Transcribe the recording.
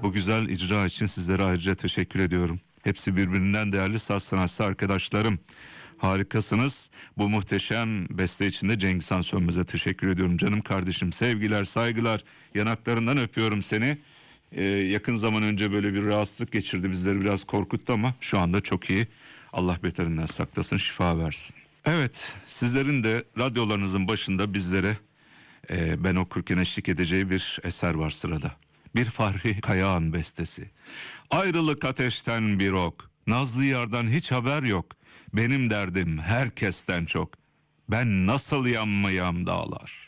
Bu güzel icra için sizlere ayrıca teşekkür ediyorum. Hepsi birbirinden değerli saz sanatçısı arkadaşlarım. Harikasınız. Bu muhteşem beste için de Cengizhan Sönmez'e teşekkür ediyorum. Canım kardeşim, sevgiler, saygılar. Yanaklarından öpüyorum seni. Yakın zaman önce böyle bir rahatsızlık geçirdi. Bizleri biraz korkuttu ama şu anda çok iyi. Allah beterinden saklasın, şifa versin. Evet, sizlerin de radyolarınızın başında bizlere ben okurken eşlik edeceği bir eser var sırada. Bir Fahri Kayağan bestesi. Ayrılık ateşten bir ok, nazlı yardan hiç haber yok. Benim derdim herkesten çok. Ben nasıl yanmayam dağlar.